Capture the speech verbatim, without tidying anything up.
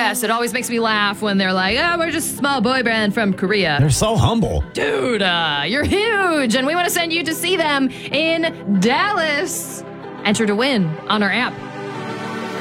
S. It always makes me laugh when they're like, oh, we're just a small boy band from Korea. They're so humble. Dude, uh, you're huge, and we want to send you to see them in Dallas. Enter to win on our app.